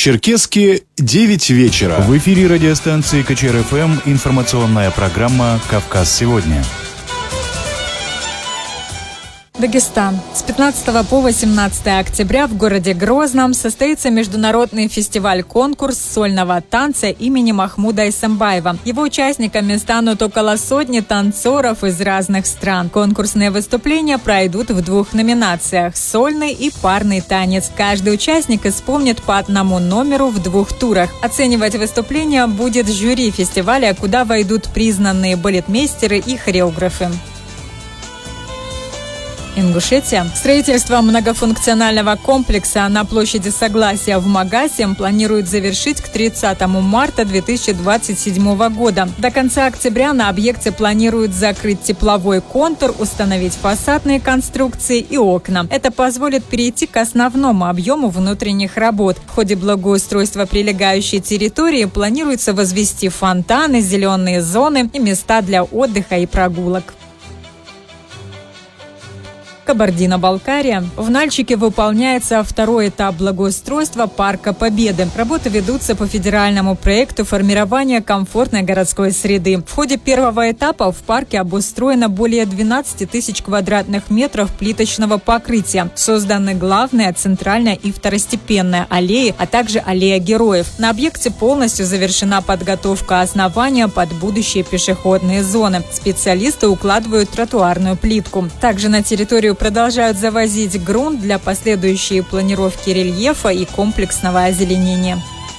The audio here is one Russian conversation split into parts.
Карачаево-Черкесске 9 вечера. В эфире радиостанции КЧР-ФМ информационная программа «Кавказ сегодня». Дагестан. С 15 по 18 октября в городе Грозном состоится международный фестиваль-конкурс сольного танца имени Махмуда Эсамбаева. Его участниками станут около сотни танцоров из разных стран. Конкурсные выступления пройдут в 2 номинациях – сольный и парный танец. Каждый участник исполнит по одному номеру в 2 турах. Оценивать выступления будет жюри фестиваля, куда войдут признанные балетмейстеры и хореографы. Ингушетия. Строительство многофункционального комплекса на площади Согласия в Магасе планируют завершить к 30 марта 2027 года. До конца октября на объекте планируют закрыть тепловой контур, установить фасадные конструкции и окна. Это позволит перейти к основному объему внутренних работ. В ходе благоустройства прилегающей территории планируется возвести фонтаны, зеленые зоны и места для отдыха и прогулок. Кабардино-Балкария. В Нальчике выполняется 2-й этап благоустройства Парка Победы. Работы ведутся по федеральному проекту формирования комфортной городской среды. В ходе 1-го этапа в парке обустроено более 12 тысяч квадратных метров плиточного покрытия. Созданы главная, центральная и второстепенная аллеи, а также аллея героев. На объекте полностью завершена подготовка основания под будущие пешеходные зоны. Специалисты укладывают тротуарную плитку. Также на территорию продолжают завозить грунт для последующей планировки рельефа и комплексного озеленения.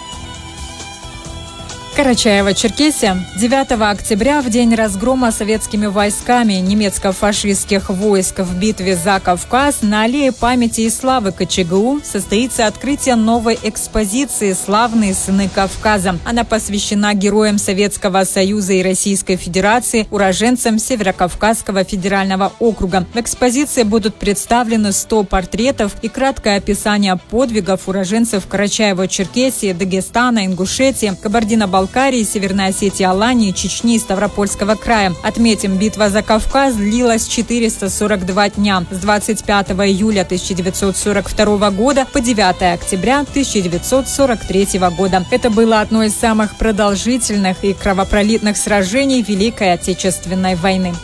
Карачаево-Черкесия. 9 октября, в день разгрома советскими войсками немецко-фашистских войск в битве за Кавказ, на аллее памяти и славы КЧГУ состоится открытие новой экспозиции «Славные сыны Кавказа». Она посвящена героям Советского Союза и Российской Федерации, уроженцам Северокавказского федерального округа. В экспозиции будут представлены 100 портретов и краткое описание подвигов уроженцев Карачаево-Черкесии, Дагестана, Ингушетии, Кабардино-Балкарии, Северной Осетии, Алании, Чечни и Ставропольского края. Отметим, битва за Кавказ длилась 442 дня с 25 июля 1942 года по 9 октября 1943 года. Это было одно из самых продолжительных и кровопролитных сражений Великой Отечественной войны.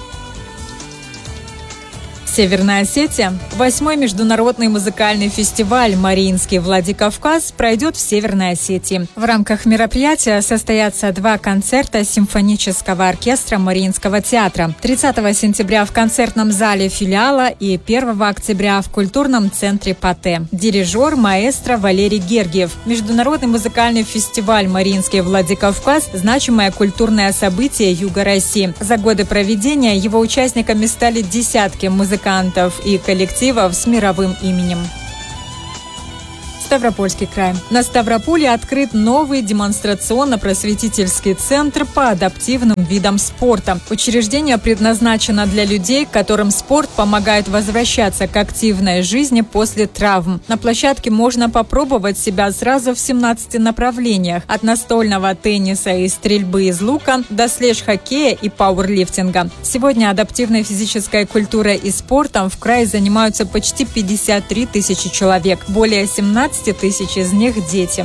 Северная Осетия. 8-й международный музыкальный фестиваль «Мариинский Владикавказ» пройдет в Северной Осетии. В рамках мероприятия состоятся 2 концерта симфонического оркестра Мариинского театра. 30 сентября в концертном зале филиала и 1 октября в культурном центре ПАТЭ. Дирижер, маэстро Валерий Гергиев. Международный музыкальный фестиваль «Мариинский Владикавказ» – значимое культурное событие Юга России. За годы проведения его участниками стали десятки музыкантов и коллективов с мировым именем. Ставропольский край. На Ставрополе открыт новый демонстрационно-просветительский центр по адаптивным видам спорта. Учреждение предназначено для людей, которым спорт помогает возвращаться к активной жизни после травм. На площадке можно попробовать себя сразу в 17 направлениях. От настольного тенниса и стрельбы из лука до слэш-хоккея и пауэрлифтинга. Сегодня адаптивной физической культурой и спортом в крае занимаются почти 53 тысячи человек. Более 17 тысяч из них – дети.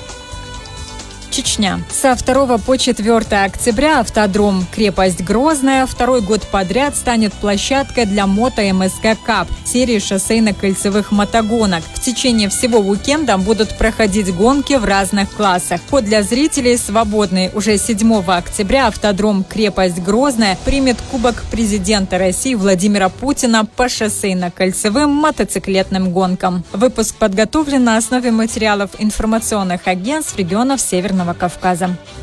Чечня. Со 2 по 4 октября автодром «Крепость Грозная» 2-й год подряд станет площадкой для мото-МСК Кап серии шоссейно-кольцевых мотогонок. В течение всего уикенда будут проходить гонки в разных классах. Вход для зрителей свободный. Уже 7 октября автодром «Крепость Грозная» примет Кубок президента России Владимира Путина по шоссейно-кольцевым мотоциклетным гонкам. Выпуск подготовлен на основе материалов информационных агентств регионов Северного Кавказа.